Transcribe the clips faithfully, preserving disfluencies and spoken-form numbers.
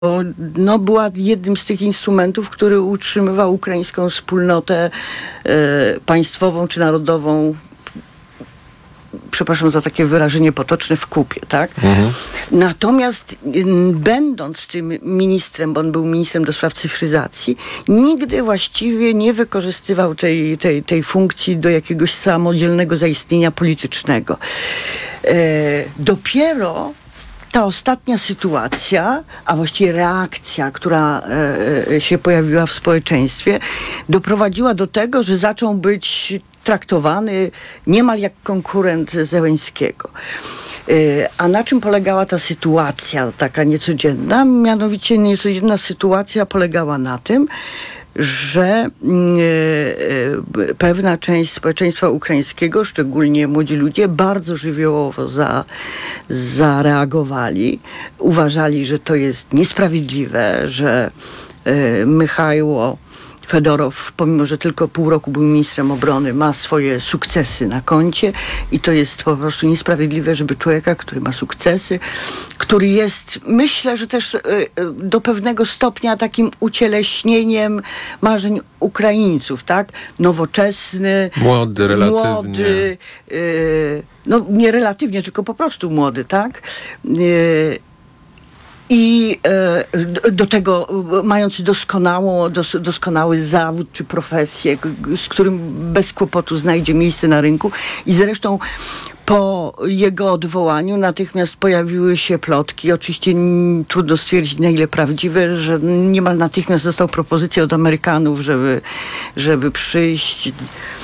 no, była jednym z tych instrumentów, który utrzymywał ukraińską wspólnotę e, państwową czy narodową, przepraszam za takie wyrażenie potoczne, w kupie, tak? Mhm. Natomiast m, będąc tym ministrem, bo on był ministrem do spraw cyfryzacji, nigdy właściwie nie wykorzystywał tej, tej, tej funkcji do jakiegoś samodzielnego zaistnienia politycznego. E, dopiero ta ostatnia sytuacja, a właściwie reakcja, która e, się pojawiła w społeczeństwie, doprowadziła do tego, że zaczął być traktowany niemal jak konkurent Zełenskiego. E, a na czym polegała ta sytuacja taka niecodzienna? Mianowicie niecodzienna sytuacja polegała na tym, że e, e, pewna część społeczeństwa ukraińskiego, szczególnie młodzi ludzie, bardzo żywiołowo za, zareagowali. Uważali, że to jest niesprawiedliwe, że e, Michajło Fedorow, pomimo że tylko pół roku był ministrem obrony, ma swoje sukcesy na koncie i to jest po prostu niesprawiedliwe, żeby człowieka, który ma sukcesy, który jest, myślę, że też do pewnego stopnia takim ucieleśnieniem marzeń Ukraińców, tak? Nowoczesny, młody, relatywnie. Młody, yy, no nie relatywnie, tylko po prostu młody, tak? Yy, I e, do tego mający doskonałą, dos, doskonały zawód czy profesję, z którym bez kłopotu znajdzie miejsce na rynku. I zresztą po jego odwołaniu natychmiast pojawiły się plotki, oczywiście n- trudno stwierdzić, na ile prawdziwe, że niemal natychmiast dostał propozycję od Amerykanów, żeby, żeby przyjść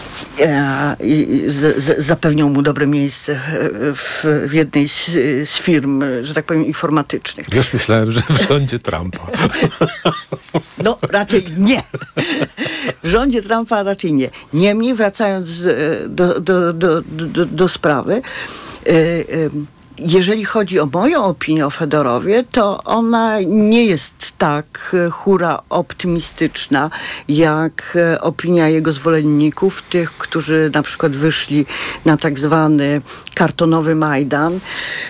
i z, z, zapewnią mu dobre miejsce w, w jednej z, z firm, że tak powiem, informatycznych. Już myślałem, że w rządzie Trumpa. No, raczej nie. W rządzie Trumpa raczej nie. Niemniej, wracając do, do, do, do, do sprawy, jeżeli chodzi o moją opinię o Fedorowie, to ona nie jest tak hura optymistyczna, jak opinia jego zwolenników, tych, którzy na przykład wyszli na tak zwany kartonowy Majdan.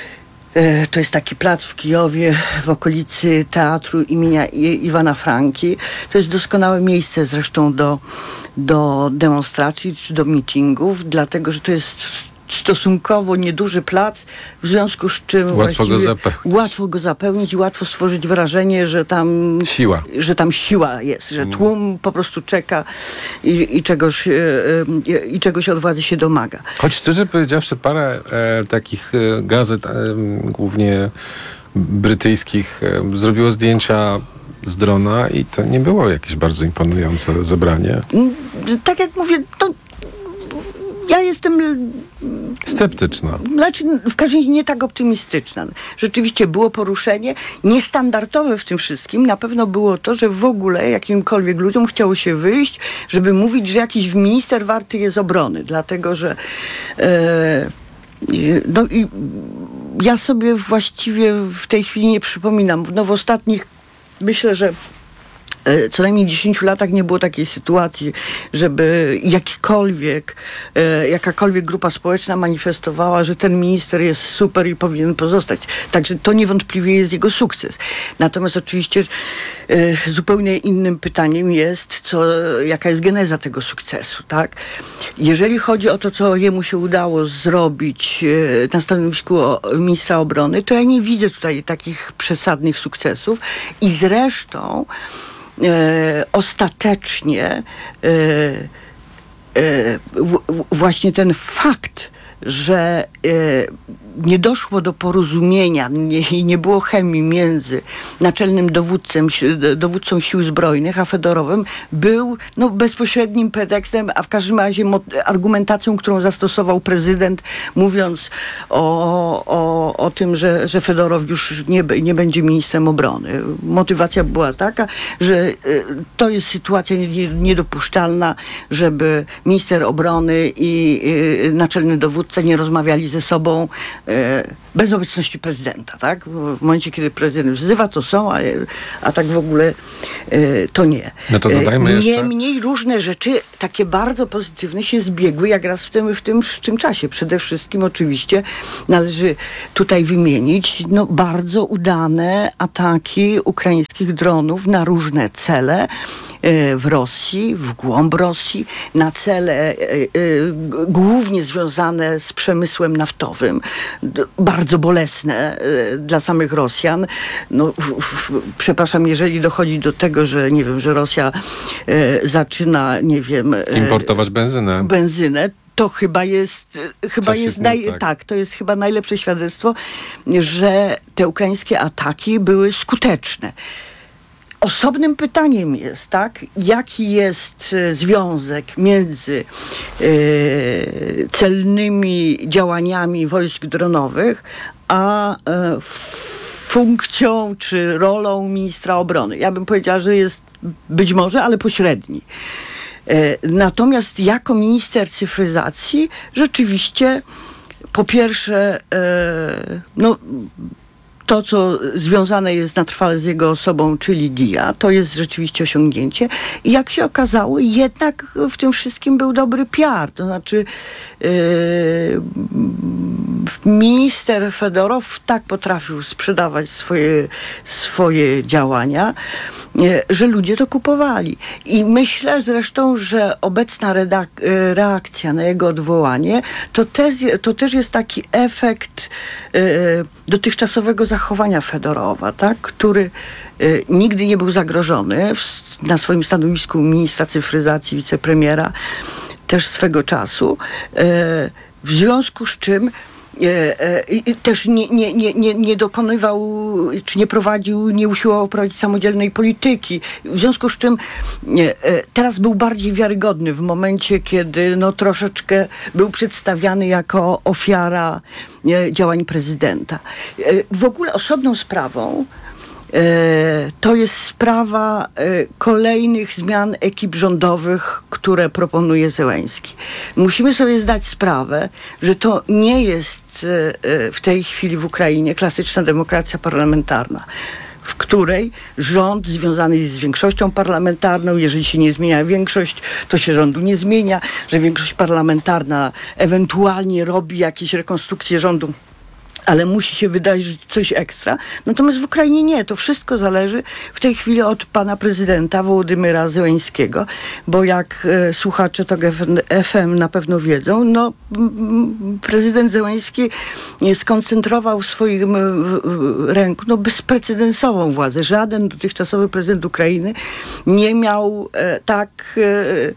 To jest taki plac w Kijowie w okolicy teatru imienia I- Iwana Franki. To jest doskonałe miejsce zresztą do, do demonstracji czy do mitingów, dlatego że to jest stosunkowo nieduży plac, w związku z czym łatwo go zapełnić. łatwo go zapełnić i łatwo stworzyć wrażenie, że tam siła, że tam siła jest, że tłum po prostu czeka i, i, czegoś, i, i czegoś od władzy się domaga. Choć szczerze powiedziawszy, parę e, takich e, gazet, e, głównie brytyjskich, e, zrobiło zdjęcia z drona i to nie było jakieś bardzo imponujące zebranie. Tak jak mówię, to ja jestem sceptyczna. Znaczy, w każdym razie nie tak optymistyczna. Rzeczywiście było poruszenie. Niestandardowe w tym wszystkim na pewno było to, że w ogóle jakimkolwiek ludziom chciało się wyjść, żeby mówić, że jakiś minister warty jest obrony. Dlatego, że e, no i ja sobie właściwie w tej chwili nie przypominam. No w ostatnich, myślę, że co najmniej dziesięciu latach nie było takiej sytuacji, żeby jakikolwiek, e, jakakolwiek grupa społeczna manifestowała, że ten minister jest super i powinien pozostać. Także to niewątpliwie jest jego sukces. Natomiast oczywiście e, zupełnie innym pytaniem jest, co, jaka jest geneza tego sukcesu, tak? Jeżeli chodzi o to, co jemu się udało zrobić e, na stanowisku o, ministra obrony, to ja nie widzę tutaj takich przesadnych sukcesów i zresztą E, ostatecznie e, e, w, w, właśnie ten fakt, że e, nie doszło do porozumienia i nie, nie było chemii między naczelnym dowódcem, dowódcą sił zbrojnych a Fedorowem, był no, bezpośrednim pretekstem, a w każdym razie mo- argumentacją, którą zastosował prezydent, mówiąc o, o, o tym, że, że Fedorow już nie, nie będzie ministrem obrony. Motywacja była taka, że y, to jest sytuacja nie, niedopuszczalna, żeby minister obrony i y, naczelny dowódca nie rozmawiali ze sobą bez obecności prezydenta, tak? W momencie, kiedy prezydent wzywa, to są, a, a tak w ogóle to nie. No to dodajmy jeszcze. Niemniej różne rzeczy takie bardzo pozytywne się zbiegły jak raz w tym, w tym, w tym czasie. Przede wszystkim oczywiście należy tutaj wymienić no, bardzo udane ataki ukraińskich dronów na różne cele w Rosji, w głąb Rosji, na cele głównie związane z przemysłem naftowym. Bardzo bolesne dla samych Rosjan. No, w, w, przepraszam, jeżeli dochodzi do tego, że nie wiem, że Rosja zaczyna, nie wiem... importować benzynę. Benzynę. To chyba jest, chyba jest, jest naj, nie tak. tak, to jest chyba najlepsze świadectwo, że te ukraińskie ataki były skuteczne. Osobnym pytaniem jest, tak, jaki jest związek między e, celnymi działaniami wojsk dronowych, a e, funkcją czy rolą ministra obrony. Ja bym powiedziała, że jest być może, ale pośredni. E, natomiast jako minister cyfryzacji rzeczywiście po pierwsze e, no to, co związane jest na trwale z jego osobą, czyli D I A, to jest rzeczywiście osiągnięcie. I jak się okazało, jednak w tym wszystkim był dobry P R. To znaczy yy, minister Fedorow tak potrafił sprzedawać swoje, swoje działania, yy, że ludzie to kupowali. I myślę zresztą, że obecna redak- reakcja na jego odwołanie, to, te, to też jest taki efekt yy, dotychczasowego zachowania Fedorowa, tak, który y, nigdy nie był zagrożony w, na swoim stanowisku ministra cyfryzacji, wicepremiera, też swego czasu, y, w związku z czym y, y, też nie, nie, nie, nie, nie dokonywał, czy nie prowadził, nie usiłował prowadzić samodzielnej polityki. W związku z czym y, y, teraz był bardziej wiarygodny w momencie, kiedy no, troszeczkę był przedstawiany jako ofiara y, działań prezydenta. Y, w ogóle osobną sprawą to jest sprawa kolejnych zmian ekip rządowych, które proponuje Zełenski. Musimy sobie zdać sprawę, że to nie jest w tej chwili w Ukrainie klasyczna demokracja parlamentarna, w której rząd związany jest z większością parlamentarną, jeżeli się nie zmienia większość, to się rządu nie zmienia, że większość parlamentarna ewentualnie robi jakieś rekonstrukcje rządu, ale musi się wydarzyć coś ekstra. Natomiast w Ukrainie nie. To wszystko zależy w tej chwili od pana prezydenta Wołodymyra Zełenskiego, bo jak e, słuchacze Tok F M na pewno wiedzą, no m, prezydent Zełenski skoncentrował w swoim w, w ręku no, bezprecedensową władzę. Żaden dotychczasowy prezydent Ukrainy nie miał e, tak... E,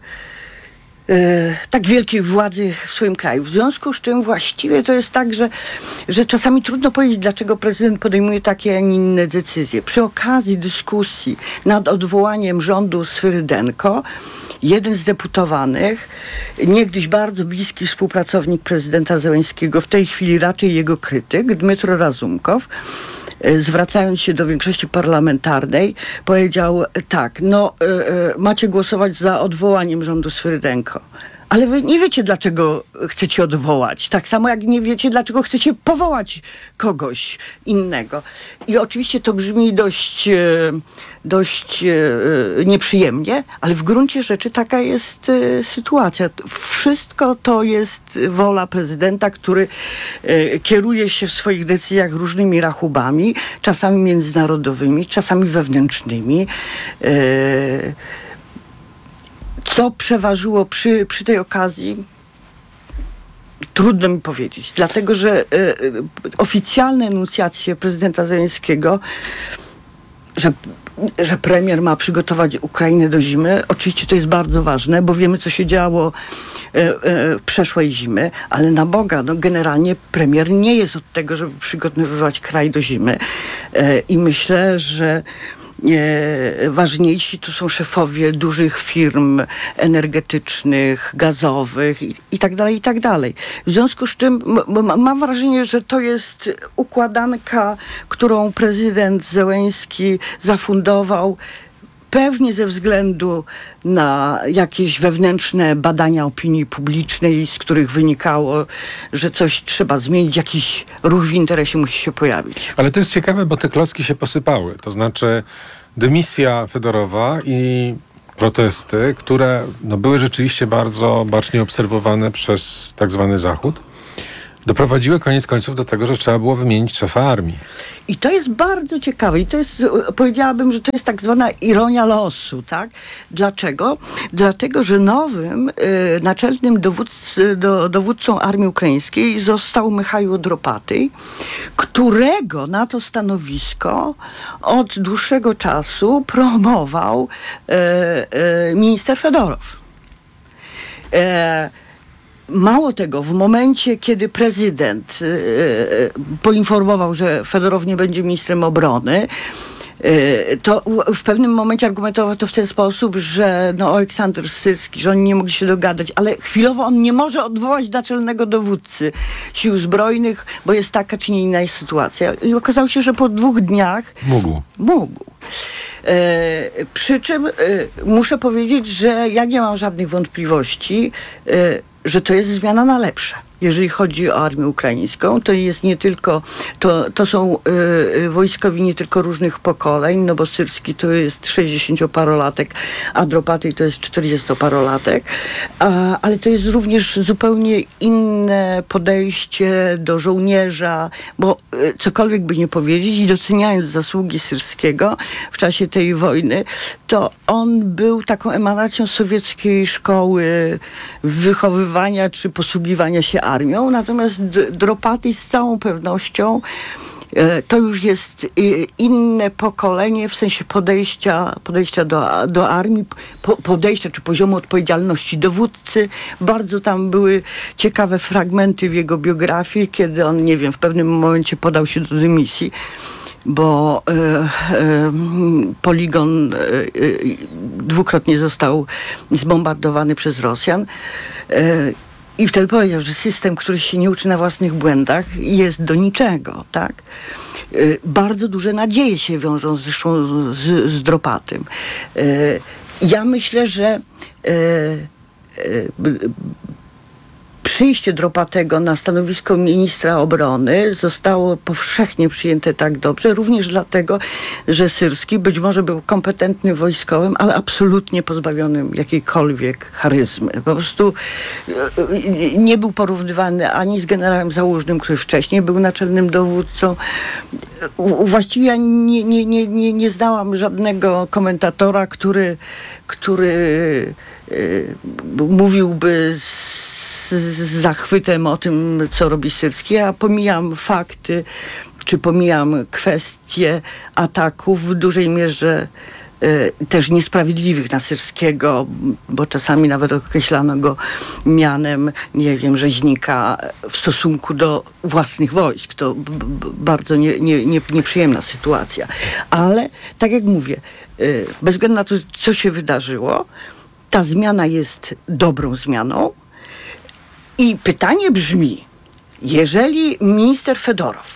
tak wielkiej władzy w swoim kraju. W związku z czym właściwie to jest tak, że, że czasami trudno powiedzieć, dlaczego prezydent podejmuje takie, a nie inne decyzje. Przy okazji dyskusji nad odwołaniem rządu Swyrydenko, jeden z deputowanych, niegdyś bardzo bliski współpracownik prezydenta Zełenskiego, w tej chwili raczej jego krytyk, Dmytro Razumkow, zwracając się do większości parlamentarnej, powiedział tak, no y, y, macie głosować za odwołaniem rządu Swyrydenko. Ale wy nie wiecie, dlaczego chcecie odwołać. Tak samo jak nie wiecie, dlaczego chcecie powołać kogoś innego. I oczywiście to brzmi dość, dość nieprzyjemnie, ale w gruncie rzeczy taka jest sytuacja. Wszystko to jest wola prezydenta, który kieruje się w swoich decyzjach różnymi rachubami, czasami międzynarodowymi, czasami wewnętrznymi. Co przeważyło przy, przy tej okazji? Trudno mi powiedzieć, dlatego że y, y, oficjalne enuncjacje prezydenta Zełenskiego, że, że premier ma przygotować Ukrainę do zimy, oczywiście to jest bardzo ważne, bo wiemy, co się działo y, y, przeszłej zimy, ale na Boga, no, generalnie premier nie jest od tego, żeby przygotowywać kraj do zimy. Y, I myślę, że ważniejsi to są szefowie dużych firm energetycznych, gazowych i, i tak dalej, i tak dalej. W związku z czym m- mam wrażenie, że to jest układanka, którą prezydent Zełenski zafundował pewnie ze względu na jakieś wewnętrzne badania opinii publicznej, z których wynikało, że coś trzeba zmienić, jakiś ruch w interesie musi się pojawić. Ale to jest ciekawe, bo te klocki się posypały. To znaczy dymisja Fedorowa i protesty, które no, były rzeczywiście bardzo bacznie obserwowane przez tak zwany Zachód, doprowadziły koniec końców do tego, że trzeba było wymienić szefa armii. I to jest bardzo ciekawe. I to jest, powiedziałabym, że to jest tak zwana ironia losu, tak? Dlaczego? Dlatego, że nowym y, naczelnym dowódc, do, dowódcą armii ukraińskiej został Michał Dropatyj, którego na to stanowisko od dłuższego czasu promował y, y, minister Fedorow. E, Mało tego, w momencie, kiedy prezydent y, y, poinformował, że Fedorow nie będzie ministrem obrony, y, to w pewnym momencie argumentował to w ten sposób, że no, Aleksander Syrski, że oni nie mogli się dogadać, ale chwilowo on nie może odwołać naczelnego dowódcy sił zbrojnych, bo jest taka czy nie inna sytuacja. I okazało się, że po dwóch dniach Mógł. mógł. E, przy czym e, muszę powiedzieć, że ja nie mam żadnych wątpliwości, e, że to jest zmiana na lepsze. Jeżeli chodzi o armię ukraińską, to jest nie tylko, to, to są y, wojskowi nie tylko różnych pokoleń, no bo Syrski to jest sześćdziesięcioparolatek, a Dropatyj to jest czterdziestoparolatek, a, ale to jest również zupełnie inne podejście do żołnierza, bo y, cokolwiek by nie powiedzieć i doceniając zasługi Syrskiego w czasie tej wojny, to on był taką emanacją sowieckiej szkoły wychowywania czy posługiwania się armią, natomiast Dropatyj z całą pewnością e, to już jest e, inne pokolenie w sensie podejścia, podejścia do, do armii, po, podejścia czy poziomu odpowiedzialności dowódcy. Bardzo tam były ciekawe fragmenty w jego biografii, kiedy on, nie wiem, w pewnym momencie podał się do dymisji, bo e, e, poligon e, e, dwukrotnie został zbombardowany przez Rosjan. E, I wtedy powiedział, że system, który się nie uczy na własnych błędach, jest do niczego, tak? Y, bardzo duże nadzieje się wiążą zresztą z, z Dropatym. Y, ja myślę, że y, y, przyjście Dropatego na stanowisko ministra obrony zostało powszechnie przyjęte tak dobrze, również dlatego, że Syrski być może był kompetentnym wojskowym, ale absolutnie pozbawionym jakiejkolwiek charyzmy. Po prostu nie był porównywany ani z generałem Załużnym, który wcześniej był naczelnym dowódcą. Właściwie ja nie, nie, nie, nie, nie znałam żadnego komentatora, który, który yy, mówiłby z z zachwytem o tym, co robi Syrski. Ja pomijam fakty, czy pomijam kwestie ataków w dużej mierze y, też niesprawiedliwych na Syrskiego, bo czasami nawet określano go mianem, nie wiem, rzeźnika w stosunku do własnych wojsk. To b- b- bardzo nie, nie, nie, nieprzyjemna sytuacja. Ale tak jak mówię, y, bez względu na to, co się wydarzyło, ta zmiana jest dobrą zmianą. I pytanie brzmi, jeżeli minister Fedorow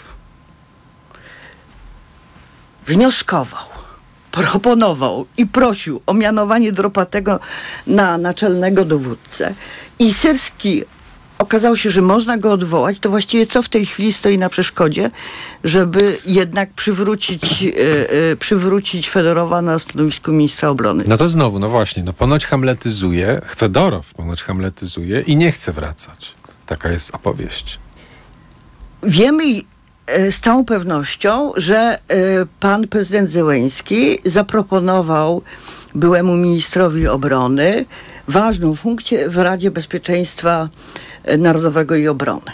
wnioskował, proponował i prosił o mianowanie Dropatego na naczelnego dowódcę i Syrski okazało się, że można go odwołać, to właściwie co w tej chwili stoi na przeszkodzie, żeby jednak przywrócić, yy, yy, przywrócić Fedorowa na stanowisku ministra obrony? No to znowu, no właśnie, no ponoć hamletyzuje, Fedorow ponoć hamletyzuje i nie chce wracać. Taka jest opowieść. Wiemy z całą pewnością, że pan prezydent Zełenski zaproponował byłemu ministrowi obrony ważną funkcję w Radzie Bezpieczeństwa Narodowego i Obrony.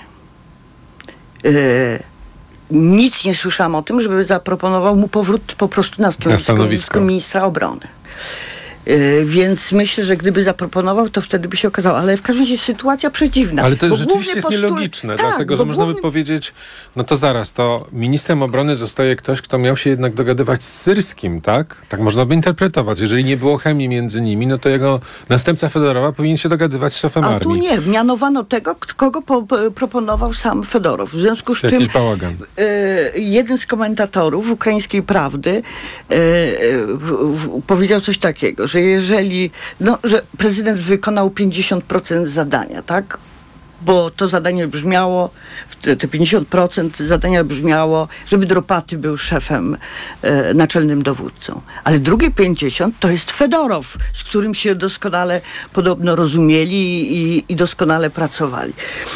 Nic nie słyszałam o tym, żeby zaproponował mu powrót po prostu na stanowisko, na stanowisko. ministra obrony. Yy, więc myślę, że gdyby zaproponował, to wtedy by się okazało. Ale w każdym razie sytuacja przedziwna. Ale to Bo rzeczywiście główny jest postulat- nielogiczne, tak, dlatego bo że można by główny- powiedzieć, no to zaraz, to ministrem obrony zostaje ktoś, kto miał się jednak dogadywać z Syrskim, tak? Tak można by interpretować. Jeżeli nie było chemii między nimi, no to jego następca Fedorowa powinien się dogadywać z szefem A armii. tu nie, mianowano tego, k- kogo po, po, proponował sam Fedorow. W związku z To czym jakiś bałagan. e, jeden z komentatorów ukraińskiej prawdy e, e, w, w, powiedział coś takiego, że jeżeli, no, że prezydent wykonał pięćdziesiąt procent zadania, tak? Bo to zadanie brzmiało, te te pięćdziesiąt procent zadania brzmiało, żeby Dropaty był szefem, e, naczelnym dowódcą. Ale drugie pięćdziesiąt to jest Fedorow, z którym się doskonale podobno rozumieli i, i doskonale pracowali.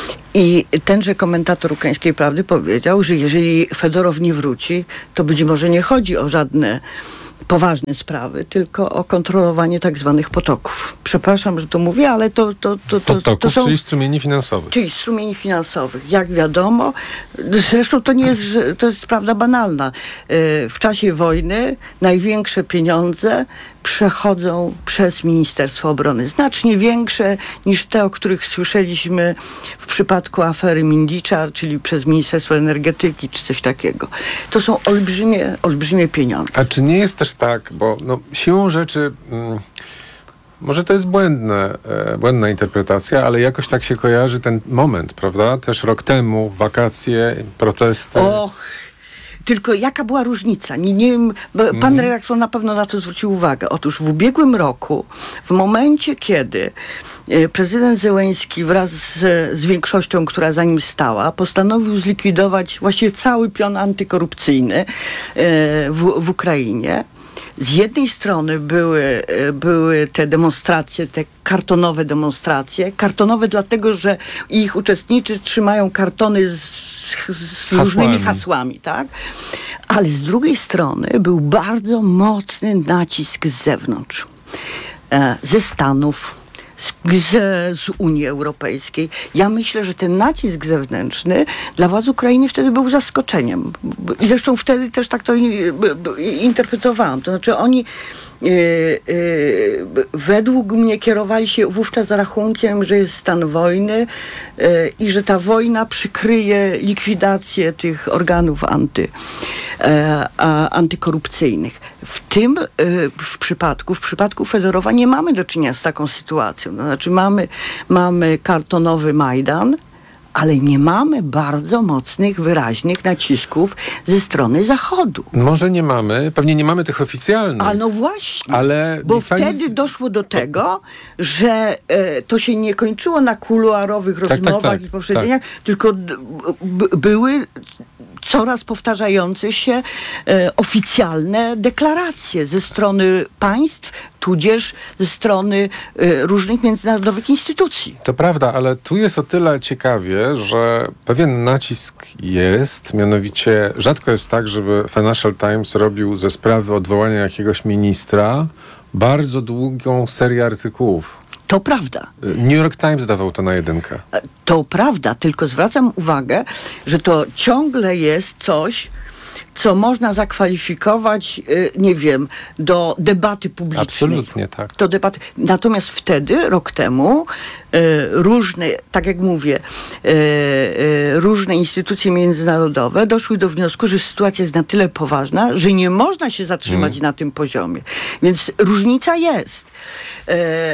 I tenże komentator Ukraińskiej Prawdy powiedział, że jeżeli Fedorow nie wróci, to być może nie chodzi o żadne poważne sprawy, tylko o kontrolowanie tak zwanych potoków. Przepraszam, że to mówię, ale to, to, to, to, Potoków, to są... czyli strumieni finansowych. Czyli strumieni finansowych. Jak wiadomo, zresztą to nie jest, że to jest prawda banalna. W czasie wojny największe pieniądze przechodzą przez Ministerstwo Obrony. Znacznie większe niż te, o których słyszeliśmy w przypadku afery Mindicza, czyli przez Ministerstwo Energetyki, czy coś takiego. To są olbrzymie, olbrzymie pieniądze. A czy nie jest też tak, bo no, siłą rzeczy... Mm, może to jest błędne, e, błędna interpretacja, ale jakoś tak się kojarzy ten moment, prawda? Też rok temu, wakacje, protesty. Och, tylko jaka była różnica? Nie, nie wiem, bo pan redaktor na pewno na to zwrócił uwagę. Otóż w ubiegłym roku, w momencie, kiedy e, prezydent Zełenski wraz z, z większością, która za nim stała, postanowił zlikwidować właściwie cały pion antykorupcyjny e, w, w Ukrainie. Z jednej strony były, były te demonstracje, te kartonowe demonstracje. Kartonowe dlatego, że ich uczestnicy trzymają kartony z, z różnymi Hasłami. hasłami, tak? Ale z drugiej strony był bardzo mocny nacisk z zewnątrz. E, ze Stanów, z, z, z Unii Europejskiej. Ja myślę, że ten nacisk zewnętrzny dla władz Ukrainy wtedy był zaskoczeniem. I zresztą wtedy też tak to i, b, b, interpretowałam. To znaczy oni e, e, według mnie kierowali się wówczas rachunkiem, że jest stan wojny e, i że ta wojna przykryje likwidację tych organów anty, e, a, antykorupcyjnych. W tym e, w przypadku, w przypadku Fedorowa nie mamy do czynienia z taką sytuacją. To znaczy mamy, mamy kartonowy Majdan, ale nie mamy bardzo mocnych, wyraźnych nacisków ze strony Zachodu. Może nie mamy, pewnie nie mamy tych oficjalnych. A no właśnie, Ale bo fajnie- wtedy doszło do tego, że e, to się nie kończyło na kuluarowych tak, rozmowach tak, i poprzedzeniach, tylko d- b- były coraz powtarzające się e, oficjalne deklaracje ze strony państw, tudzież ze strony e, różnych międzynarodowych instytucji. To prawda, ale tu jest o tyle ciekawie, że pewien nacisk jest, mianowicie rzadko jest tak, żeby Financial Times robił ze sprawy odwołania jakiegoś ministra bardzo długą serię artykułów. To prawda. New York Times dawał to na jedynkę. To prawda, tylko zwracam uwagę, że to ciągle jest coś, co można zakwalifikować, y, nie wiem, do debaty publicznej. Absolutnie tak. Do debaty. Natomiast wtedy, rok temu, y, różne, tak jak mówię, y, y, różne instytucje międzynarodowe doszły do wniosku, że sytuacja jest na tyle poważna, że nie można się zatrzymać Hmm. na tym poziomie. Więc różnica jest. Y,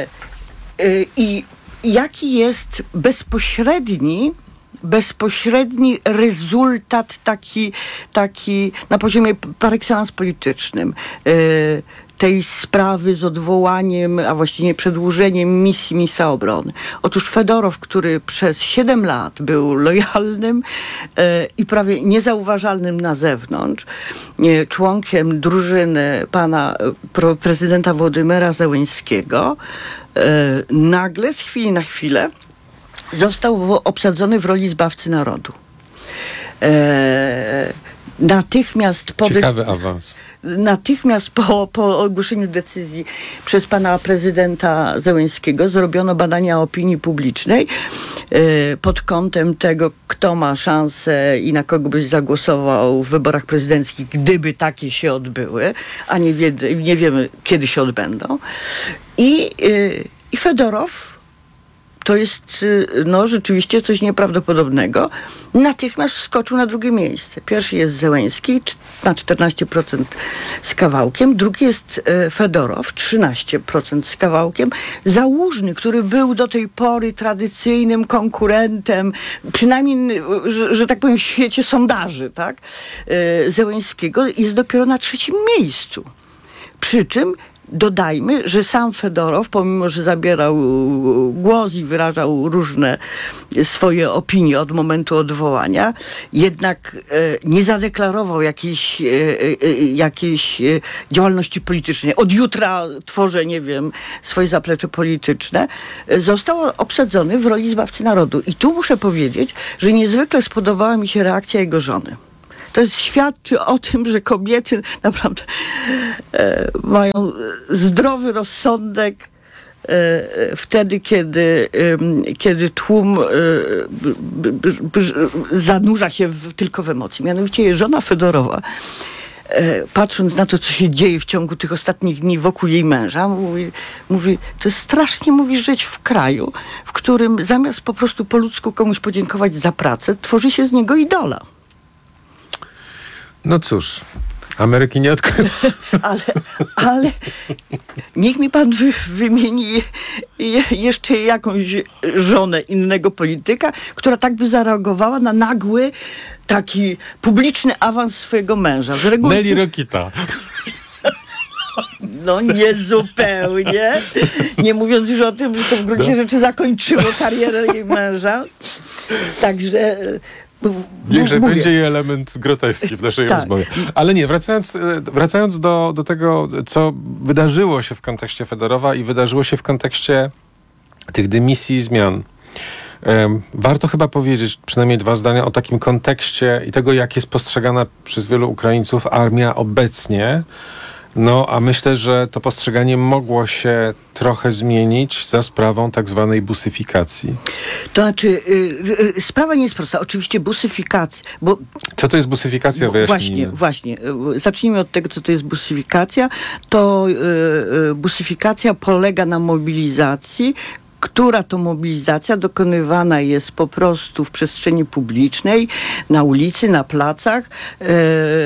y, I jaki jest bezpośredni bezpośredni rezultat taki, taki na poziomie par excellence politycznym y, tej sprawy z odwołaniem, a właściwie przedłużeniem misji ministra obrony. Otóż Fedorow, który przez siedem lat był lojalnym y, i prawie niezauważalnym na zewnątrz, y, członkiem drużyny pana y, pro, prezydenta Władimira Zełenskiego, y, nagle z chwili na chwilę został obsadzony w roli zbawcy narodu. E, natychmiast po Ciekawy awans. Natychmiast po, po ogłoszeniu decyzji przez pana prezydenta Zełenskiego zrobiono badania opinii publicznej y, pod kątem tego, kto ma szansę i na kogo byś zagłosował w wyborach prezydenckich, gdyby takie się odbyły, a nie, wie, nie wiemy, kiedy się odbędą. I, y, i Fedorow, to jest no, rzeczywiście coś nieprawdopodobnego, natychmiast wskoczył na drugie miejsce. Pierwszy jest Zełenski, ma czternaście procent z kawałkiem, drugi jest Fedorow, trzynaście procent z kawałkiem. Załóżny, który był do tej pory tradycyjnym konkurentem, przynajmniej, że, że tak powiem, w świecie sondaży, tak, Zełenskiego, jest dopiero na trzecim miejscu. Przy czym dodajmy, że sam Fedorow, pomimo że zabierał głos i wyrażał różne swoje opinie od momentu odwołania, jednak e, nie zadeklarował jakiejś, e, e, jakiejś e, działalności politycznej. Od jutra tworzę, nie wiem, swoje zaplecze polityczne. E, został obsadzony w roli zbawcy narodu. I tu muszę powiedzieć, że niezwykle spodobała mi się reakcja jego żony. To jest, świadczy o tym, że kobiety naprawdę e, mają zdrowy rozsądek e, wtedy, kiedy, e, kiedy tłum e, b, b, b, zanurza się w, tylko w emocji. Mianowicie jej żona Fedorowa, e, patrząc na to, co się dzieje w ciągu tych ostatnich dni wokół jej męża, mówi, mówi to jest strasznie, mówi, żyć w kraju, w którym zamiast po prostu po ludzku komuś podziękować za pracę, tworzy się z niego idola. No cóż, Ameryki nie odkrywa. Ale, ale niech mi pan wy, wymieni je, jeszcze jakąś żonę innego polityka, która tak by zareagowała na nagły taki publiczny awans swojego męża. Z reguły... Nelly Rokita. No nie zupełnie. Nie mówiąc już o tym, że to w gruncie no. rzeczy zakończyło karierę jej męża. Także... Niechże będzie i element groteski w naszej tak. rozmowie. Ale nie, wracając, wracając do, do tego, co wydarzyło się w kontekście Fedorowa i wydarzyło się w kontekście tych dymisji i zmian. Um, warto chyba powiedzieć przynajmniej dwa zdania o takim kontekście i tego, jak jest postrzegana przez wielu Ukraińców armia obecnie. No, a myślę, że to postrzeganie mogło się trochę zmienić za sprawą tak zwanej busyfikacji. To znaczy, y, y, sprawa nie jest prosta. Oczywiście busyfikacja, bo... Co to jest busyfikacja? Bo, właśnie, właśnie. Zacznijmy od tego, co to jest busyfikacja. To y, y, busyfikacja polega na mobilizacji, która to mobilizacja dokonywana jest po prostu w przestrzeni publicznej, na ulicy, na placach. E, e,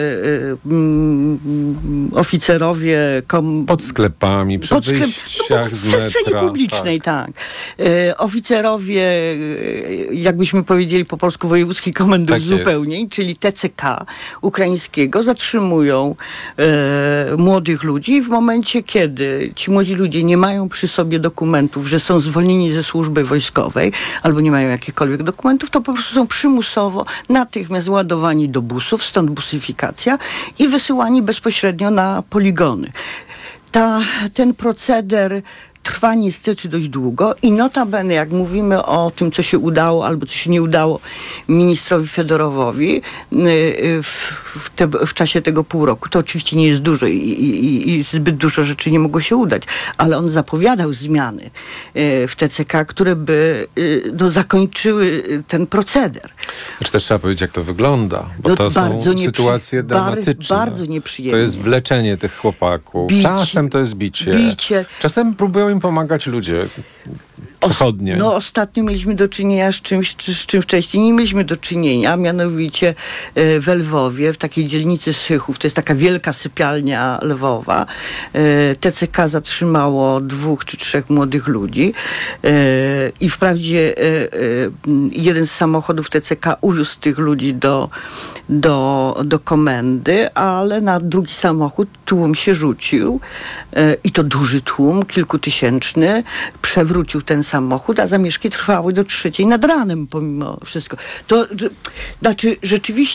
mm, oficerowie... Kom... Pod sklepami, przy pod sklep... wyjściach no, z w przestrzeni metra, publicznej, tak. tak. E, oficerowie, jakbyśmy powiedzieli po polsku, wojewódzkich komendów tak zupełnie, jest. Czyli T C K ukraińskiego, zatrzymują e, młodych ludzi w momencie, kiedy ci młodzi ludzie nie mają przy sobie dokumentów, że są zwolnieni ze służby wojskowej albo nie mają jakichkolwiek dokumentów, to po prostu są przymusowo natychmiast ładowani do busów, stąd busyfikacja i wysyłani bezpośrednio na poligony. Ta, ten proceder trwa niestety dość długo i notabene, jak mówimy o tym, co się udało albo co się nie udało ministrowi Fedorowowi w, w, te, w czasie tego pół roku, to oczywiście nie jest dużo i, i, i zbyt dużo rzeczy nie mogło się udać, ale on zapowiadał zmiany w T C K, które by no, zakończyły ten proceder. Znaczy też trzeba powiedzieć, jak to wygląda, bo no, to są sytuacje nieprzy... dramatyczne. Bardzo nieprzyjemne. To jest wleczenie tych chłopaków. Bicie, czasem to jest bicie. bicie. Czasem próbują im pomagać ludzie. Przechodnie. No ostatnio mieliśmy do czynienia z czymś, z czym wcześniej nie mieliśmy do czynienia, mianowicie e, w Lwowie, w takiej dzielnicy Sychów, to jest taka wielka sypialnia lwowa. E, T C K zatrzymało dwóch czy trzech młodych ludzi e, i wprawdzie e, e, jeden z samochodów T C K uwiózł tych ludzi do, do, do komendy, ale na drugi samochód tłum się rzucił e, i to duży tłum, kilkutysięczny, przewrócił ten samochód, a zamieszki trwały do trzeciej nad ranem pomimo wszystko. To znaczy rzeczywiście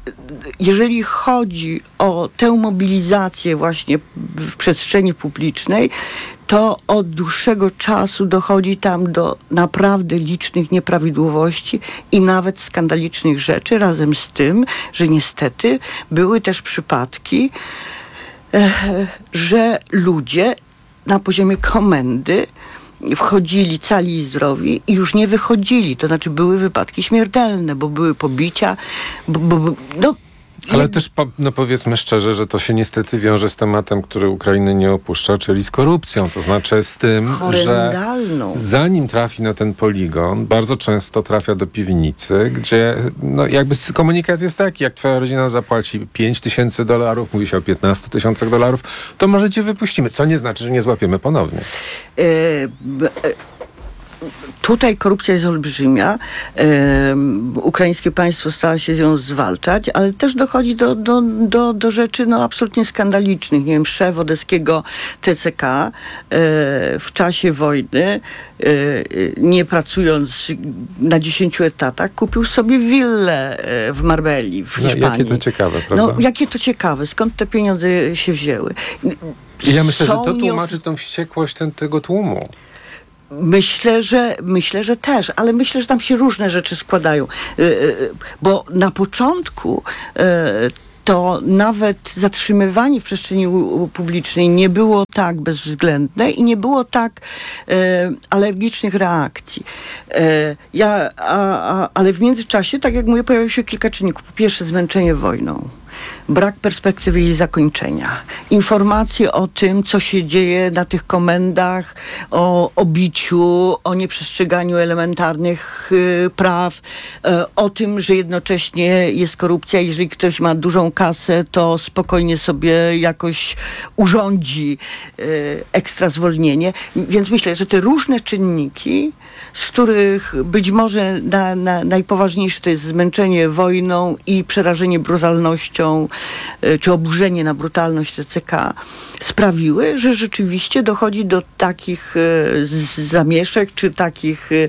jeżeli chodzi o tę mobilizację właśnie w przestrzeni publicznej, to od dłuższego czasu dochodzi tam do naprawdę licznych nieprawidłowości i nawet skandalicznych rzeczy, razem z tym, że niestety były też przypadki, e, że ludzie na poziomie komendy wchodzili cali i zdrowi i już nie wychodzili. To znaczy były wypadki śmiertelne, bo były pobicia, bo, bo, no, Ale jak... też po, no powiedzmy szczerze, że to się niestety wiąże z tematem, który Ukrainy nie opuszcza, czyli z korupcją. To znaczy z tym, że zanim trafi na ten poligon, bardzo często trafia do piwnicy, gdzie no jakby komunikat jest taki, jak twoja rodzina zapłaci pięć tysięcy dolarów, mówi się o piętnastu tysiącach dolarów, to może cię wypuścimy. Co nie znaczy, że nie złapiemy ponownie. E, e, Tutaj korupcja jest olbrzymia. E, ukraińskie państwo stara się ją zwalczać, ale też dochodzi do, do, do, do rzeczy no, absolutnie skandalicznych. Nie wiem, szef odeskiego T C K e, w czasie wojny, e, nie pracując na dziesięciu etatach, kupił sobie willę w Marbelli w Hiszpanii. No, jakie to ciekawe, prawda? No, jakie to ciekawe. Skąd te pieniądze się wzięły? I ja myślę, Są że to nieof- tłumaczy tą wściekłość ten, tego tłumu. Myślę, że myślę, że też, ale myślę, że tam się różne rzeczy składają. Bo na początku to nawet zatrzymywanie w przestrzeni publicznej nie było tak bezwzględne i nie było tak e, alergicznych reakcji. E, ja, a, a, ale w międzyczasie, tak jak mówię, pojawiło się kilka czynników. Po pierwsze, zmęczenie wojną. Brak perspektywy jej zakończenia. Informacje o tym, co się dzieje na tych komendach, o, o biciu, o nieprzestrzeganiu elementarnych y, praw, y, o tym, że jednocześnie jest korupcja. Jeżeli ktoś ma dużą kasę, to spokojnie sobie jakoś urządzi y, ekstra zwolnienie. Więc myślę, że te różne czynniki, z których być może na, na, najpoważniejsze to jest zmęczenie wojną i przerażenie brutalnością, czy oburzenie na brutalność T C K, sprawiły, że rzeczywiście dochodzi do takich e, zamieszek, czy takich e,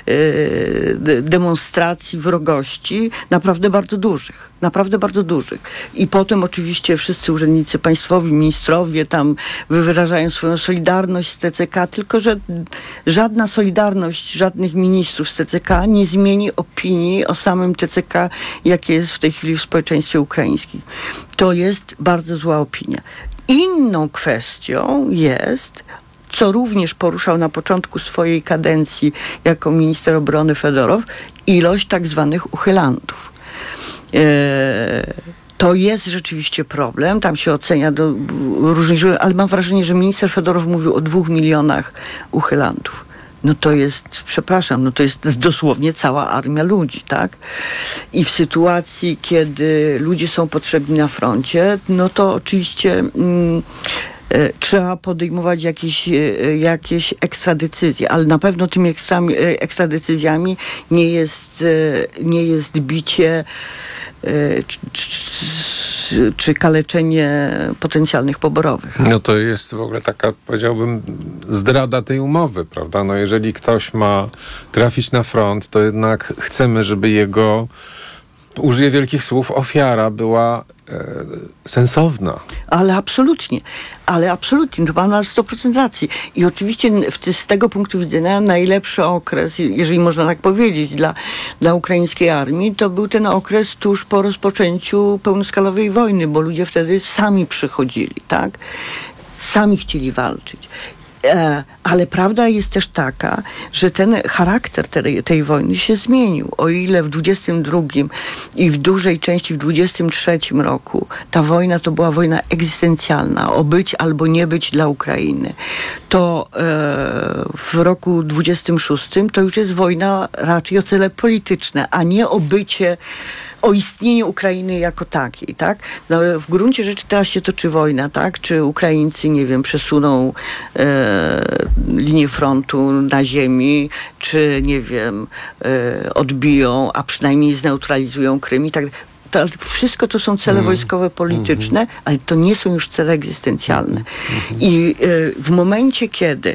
e, demonstracji wrogości naprawdę bardzo dużych. Naprawdę bardzo dużych. I potem oczywiście wszyscy urzędnicy państwowi, ministrowie tam wyrażają swoją solidarność z T C K, tylko że żadna solidarność żadnych ministrów z T C K nie zmieni opinii o samym T C K, jakie jest w tej chwili w społeczeństwie ukraińskim. To jest bardzo zła opinia. Inną kwestią jest, co również poruszał na początku swojej kadencji jako minister obrony Fedorow, ilość tak zwanych uchylantów. To jest rzeczywiście problem, tam się ocenia do różnych źródeł, ale mam wrażenie, że minister Fedorow mówił o dwóch milionach uchylantów. No to jest, przepraszam, no to jest dosłownie cała armia ludzi, tak? I w sytuacji, kiedy ludzie są potrzebni na froncie, no to oczywiście mm, e, trzeba podejmować jakieś, e, jakieś ekstradecyzje, ale na pewno tymi ekstrami, e, ekstradecyzjami nie jest, e, nie jest bicie Czy, czy, czy kaleczenie potencjalnych poborowych. No to jest w ogóle taka, powiedziałbym, zdrada tej umowy, prawda? No jeżeli ktoś ma trafić na front, to jednak chcemy, żeby jego, użyję wielkich słów, ofiara była e, sensowna. Ale absolutnie, ale absolutnie, to pan ma sto procent racji. I oczywiście w, z tego punktu widzenia najlepszy okres, jeżeli można tak powiedzieć, dla, dla ukraińskiej armii, to był ten okres tuż po rozpoczęciu pełnoskalowej wojny, bo ludzie wtedy sami przychodzili, tak? Sami chcieli walczyć. Ale prawda jest też taka, że ten charakter tej, tej wojny się zmienił. O ile w dwudziestym drugim i w dużej części w dwudziestym trzecim roku ta wojna to była wojna egzystencjalna, o być albo nie być dla Ukrainy, to e, w roku dwudziestym szóstym to już jest wojna raczej o cele polityczne, a nie o bycie, o istnieniu Ukrainy jako takiej, tak? No, w gruncie rzeczy teraz się toczy wojna, tak? Czy Ukraińcy, nie wiem, przesuną e, linię frontu na ziemi, czy, nie wiem, e, odbiją, a przynajmniej zneutralizują Krym i tak dalej. To wszystko to są cele mm. wojskowe, polityczne, mm. ale to nie są już cele egzystencjalne. Mm. I e, w momencie, kiedy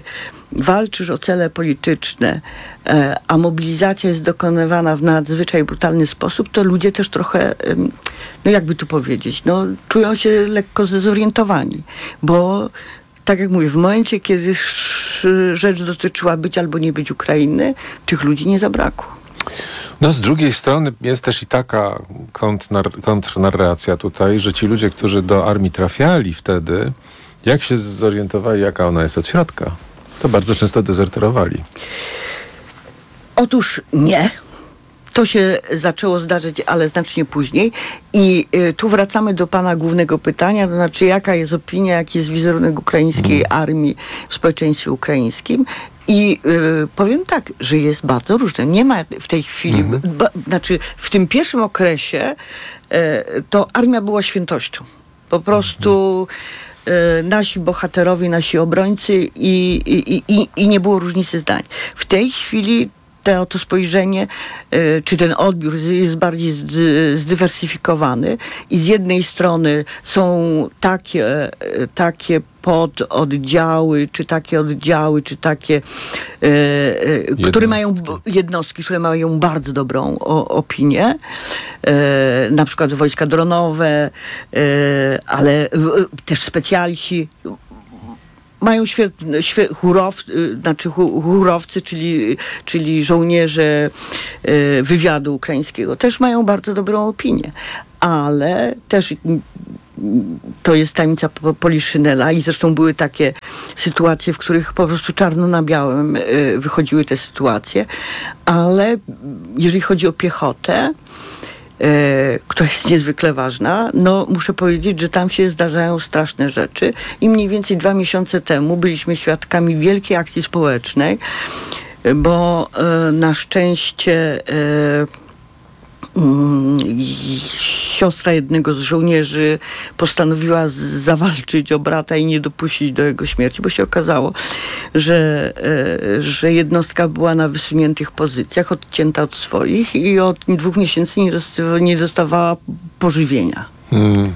walczysz o cele polityczne, e, a mobilizacja jest dokonywana w nadzwyczaj brutalny sposób, to ludzie też trochę, no jakby tu powiedzieć, no czują się lekko zdezorientowani, bo tak jak mówię, w momencie, kiedy rzecz dotyczyła być albo nie być Ukrainy, tych ludzi nie zabrakło. No z drugiej strony jest też i taka kontnar- kontrnarracja tutaj, że ci ludzie, którzy do armii trafiali wtedy, jak się zorientowali, jaka ona jest od środka, to bardzo często dezerterowali. Otóż nie. To się zaczęło zdarzyć, ale znacznie później. I y, tu wracamy do pana głównego pytania, to znaczy jaka jest opinia, jaki jest wizerunek ukraińskiej hmm. armii w społeczeństwie ukraińskim. I y, powiem tak, że jest bardzo różne. Nie ma w tej chwili, mm-hmm. ba, znaczy w tym pierwszym okresie y, to armia była świętością. Po prostu y, nasi bohaterowie, nasi obrońcy i, i, i, i nie było różnicy zdań. W tej chwili te oto spojrzenie, y, czy ten odbiór jest bardziej zdy, zdywersyfikowany i z jednej strony są takie, y, takie pododdziały, czy takie oddziały, czy takie, y, y, które mają jednostki, które mają bardzo dobrą o, opinię, y, na przykład wojska dronowe, y, ale y, też specjalsi, mają świetne, świe, chórow, znaczy chórowcy, czyli, czyli żołnierze y, wywiadu ukraińskiego, też mają bardzo dobrą opinię. Ale też to jest tajemnica Poliszynela i zresztą były takie sytuacje, w których po prostu czarno na białym y, wychodziły te sytuacje. Ale jeżeli chodzi o piechotę, E, która jest niezwykle ważna, no muszę powiedzieć, że tam się zdarzają straszne rzeczy i mniej więcej dwa miesiące temu byliśmy świadkami wielkiej akcji społecznej, bo e, na szczęście e, mm, siostra jednego z żołnierzy postanowiła z- zawalczyć o brata i nie dopuścić do jego śmierci, bo się okazało, że, e, że jednostka była na wysuniętych pozycjach, odcięta od swoich i od dwóch miesięcy nie, dostawa, nie dostawała pożywienia. Hmm.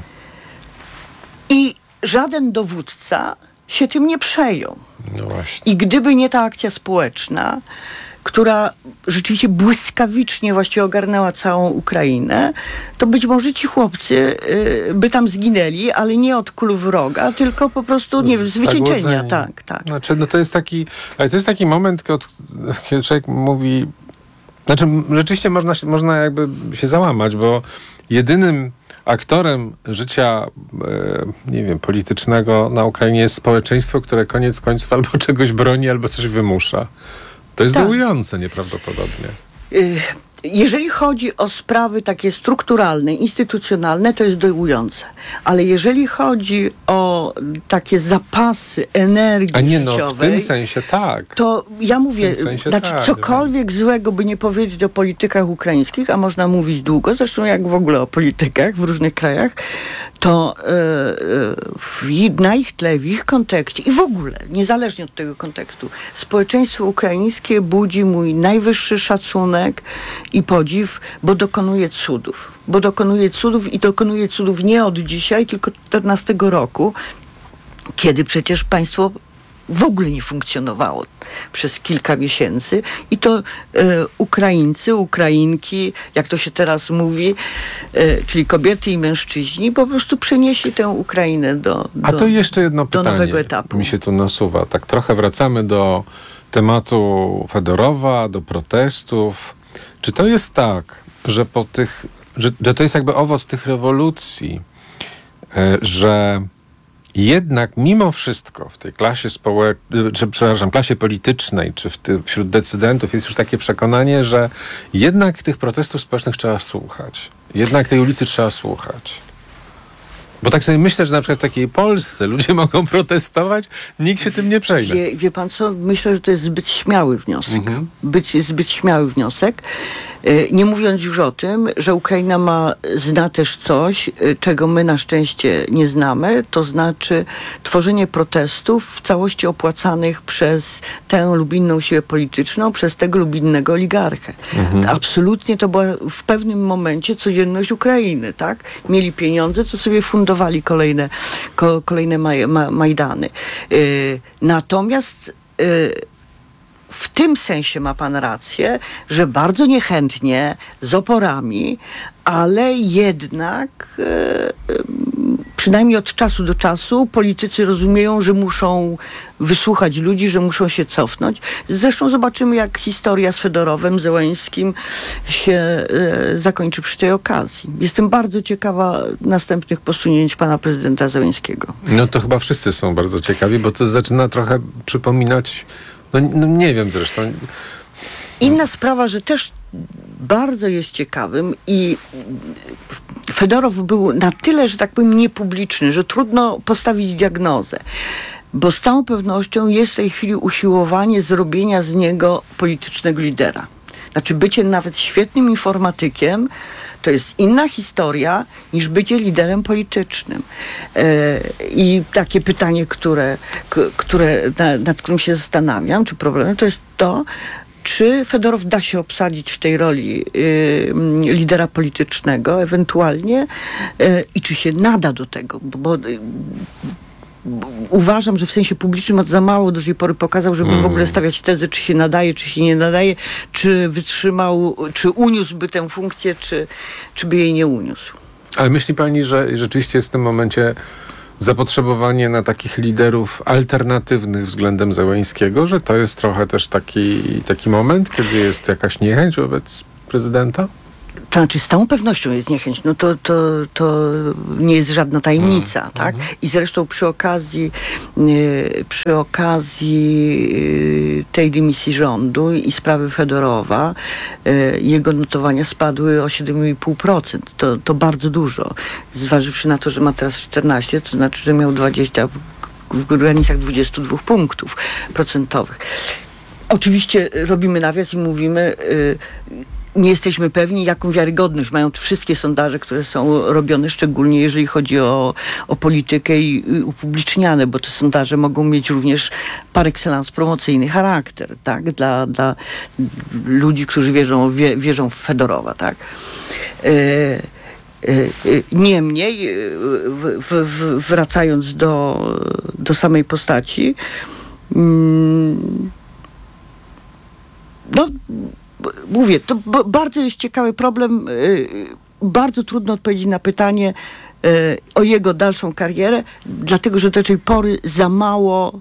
I żaden dowódca się tym nie przejął. No właśnie. I gdyby nie ta akcja społeczna, która rzeczywiście błyskawicznie właściwie ogarnęła całą Ukrainę, to być może ci chłopcy y, by tam zginęli, ale nie od kul wroga, tylko po prostu, nie wiem, z wycieńczenia. Tak, tak. Znaczy, no to jest taki, ale to jest taki moment, kiedy człowiek mówi, znaczy rzeczywiście można, można jakby się załamać, bo jedynym aktorem życia, e, nie wiem, politycznego na Ukrainie jest społeczeństwo, które koniec końców albo czegoś broni, albo coś wymusza. To jest tak dołujące nieprawdopodobnie. Jeżeli chodzi o sprawy takie strukturalne, instytucjonalne, to jest dołujące. Ale jeżeli chodzi o takie zapasy energii A nie, no życiowej, w tym sensie tak. To ja mówię, znaczy tak, cokolwiek nie. złego by nie powiedzieć o politykach ukraińskich, a można mówić długo, zresztą jak w ogóle o politykach w różnych krajach, to yy, w, na ich tle, w ich kontekście i w ogóle, niezależnie od tego kontekstu, społeczeństwo ukraińskie budzi mój najwyższy szacunek i podziw, bo dokonuje cudów. Bo dokonuje cudów i dokonuje cudów nie od dzisiaj, tylko czternastego roku, kiedy przecież państwo w ogóle nie funkcjonowało przez kilka miesięcy i to e, Ukraińcy, Ukrainki, jak to się teraz mówi, e, czyli kobiety i mężczyźni, po prostu przenieśli tę Ukrainę do, do, A to jeszcze jedno do pytanie nowego etapu. Mi się tu nasuwa. Tak trochę wracamy do tematu Fedorowa, do protestów. Czy to jest tak, że po tych, że, że to jest jakby owoc tych rewolucji, e, że jednak mimo wszystko w tej klasie społecznej, czy przepraszam, klasie politycznej, czy w ty, wśród decydentów jest już takie przekonanie, że jednak tych protestów społecznych trzeba słuchać. Jednak tej ulicy trzeba słuchać. Bo tak sobie myślę, że na przykład w takiej Polsce ludzie mogą protestować, nikt się tym nie przejmie. Wie, wie pan co? Myślę, że to jest zbyt śmiały wniosek. Mhm. Być, zbyt śmiały wniosek. Nie mówiąc już o tym, że Ukraina ma, zna też coś, czego my na szczęście nie znamy, to znaczy tworzenie protestów w całości opłacanych przez tę lub inną siłę polityczną, przez tego lub innego oligarchę. Mhm. Absolutnie to była w pewnym momencie codzienność Ukrainy, tak? Mieli pieniądze, to sobie fundowali kolejne, ko, kolejne maj, ma, Majdany. Yy, natomiast y, w tym sensie ma pan rację, że bardzo niechętnie, z oporami, ale jednak e, e, przynajmniej od czasu do czasu politycy rozumieją, że muszą wysłuchać ludzi, że muszą się cofnąć. Zresztą zobaczymy, jak historia z Fedorowem, Zełańskim się e, zakończy przy tej okazji. Jestem bardzo ciekawa następnych posunięć pana prezydenta Zełańskiego. No to chyba wszyscy są bardzo ciekawi, bo to zaczyna trochę przypominać, no, no nie wiem zresztą. Inna sprawa, że też bardzo jest ciekawym i Fedorow był na tyle, że tak powiem, niepubliczny, że trudno postawić diagnozę. Bo z całą pewnością jest w tej chwili usiłowanie zrobienia z niego politycznego lidera. Znaczy bycie nawet świetnym informatykiem to jest inna historia niż bycie liderem politycznym. E, I takie pytanie, które, k- które, na, nad którym się zastanawiam, czy problemem, to jest to, czy Fedorow da się obsadzić w tej roli y, lidera politycznego ewentualnie y, i czy się nada do tego, bo, bo y, uważam, że w sensie publicznym od za mało do tej pory pokazał, żeby mm. w ogóle stawiać tezy, czy się nadaje, czy się nie nadaje, czy wytrzymał, czy uniósłby tę funkcję, czy, czy by jej nie uniósł. Ale myśli pani, że rzeczywiście jest w tym momencie zapotrzebowanie na takich liderów alternatywnych względem Zełańskiego, że to jest trochę też taki, taki moment, kiedy jest jakaś niechęć wobec prezydenta? To znaczy z całą pewnością jest niechęć. No to, to, to nie jest żadna tajemnica, mm, tak? Mm. I zresztą przy okazji y, przy okazji y, tej dymisji rządu i sprawy Fedorowa y, jego notowania spadły o siedem i pół procent. To, to bardzo dużo. Zważywszy na to, że ma teraz czternaście, to znaczy, że miał dwadzieścia w granicach dwudziestu dwóch punktów procentowych. Oczywiście robimy nawias i mówimy y, nie jesteśmy pewni, jaką wiarygodność mają wszystkie sondaże, które są robione, szczególnie jeżeli chodzi o, o politykę i, i upubliczniane, bo te sondaże mogą mieć również par excellence promocyjny charakter, tak? Dla, dla ludzi, którzy wierzą, wie, wierzą w Fedorowa, tak? E, e, Niemniej, w, w, w, wracając do, do samej postaci, mm, no mówię, to b- bardzo jest ciekawy problem, yy, bardzo trudno odpowiedzieć na pytanie yy, o jego dalszą karierę, dlatego, że do tej pory za mało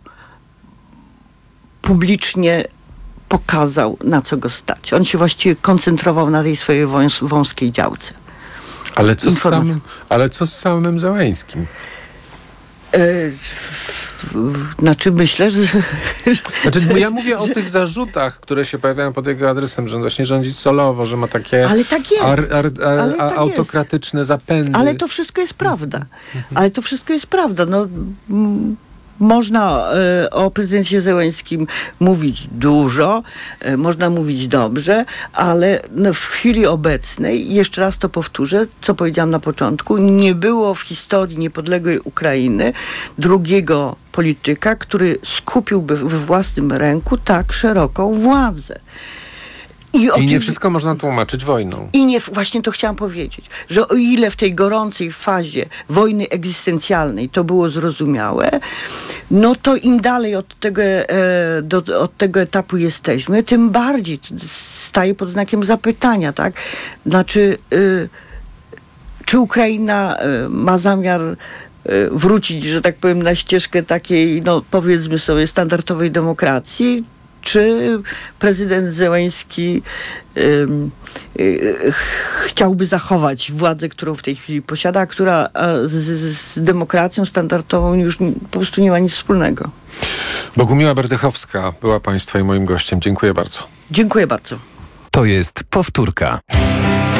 publicznie pokazał, na co go stać. On się właściwie koncentrował na tej swojej wąs- wąskiej działce. Ale co, z samym, ale co z samym Zełańskim? Yy, Znaczy myślę, że... Znaczy, bo ja mówię o tych zarzutach, które się pojawiają pod jego adresem, że właśnie rządzi solowo, że ma takie ale tak jest. Ar, ar, ar, ale tak autokratyczne jest. zapędy. Ale to wszystko jest prawda. Ale to wszystko jest prawda. No, m- można e, o prezydencie Zełańskim mówić dużo, e, można mówić dobrze, ale no, w chwili obecnej, jeszcze raz to powtórzę, co powiedziałam na początku, nie było w historii niepodległej Ukrainy drugiego polityka, który skupiłby we własnym ręku tak szeroką władzę. I, I nie wszystko można tłumaczyć wojną. I nie, właśnie to chciałam powiedzieć, że o ile w tej gorącej fazie wojny egzystencjalnej to było zrozumiałe, no to im dalej od tego, e, do, od tego etapu jesteśmy, tym bardziej staje pod znakiem zapytania, tak? Znaczy, y, czy Ukraina y, ma zamiar wrócić, że tak powiem, na ścieżkę takiej, no powiedzmy sobie, standardowej demokracji, czy prezydent Zełański y, y, chciałby zachować władzę, którą w tej chwili posiada, a która z, z demokracją standardową już po prostu nie ma nic wspólnego. Bogumiła Berdychowska była Państwa i moim gościem. Dziękuję bardzo. Dziękuję bardzo. To jest powtórka.